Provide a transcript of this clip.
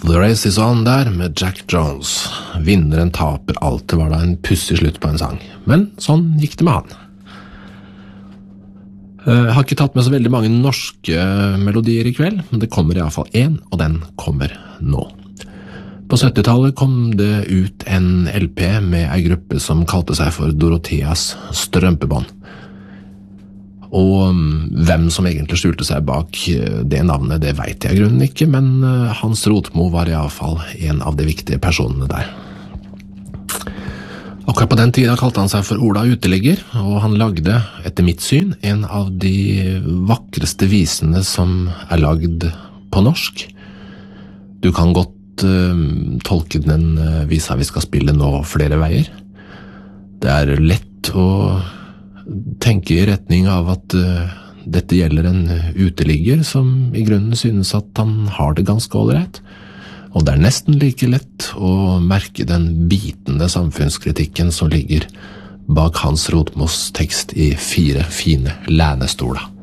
The Race Is On der med Jack Jones. Vinneren taper alltid, var da en pussig slutt på en sang. Men sånn gikk det med han. Jeg har ikke tatt med så veldig mange norske melodier i kveld, men det kommer i hvert fall en, og den kommer nå. På 70-tallet kom det ut en LP med en gruppe som kalte seg for Dorotheas Strømpebånd. Og hvem som egentlig skjulte seg bak det navnet, det vet jeg i grunnen ikke, men Hans Rotmo var i alle fall en av de viktige personene der. Akkurat på den tiden kalte han seg for Ola Uteligger, og han lagde, etter mitt syn, en av de vakreste visene som er lagd på norsk. Du kan godt tolke den visa vi skal spille nå flere veier. Det er lett å tenke i retning av at dette gjelder en uteligger som i grunnen synes at han har det ganske ålreit. Og det er nesten like lett å merke den bitende samfunnskritikken som ligger bak Hans Rotmos tekst i 4 fine lænestoler.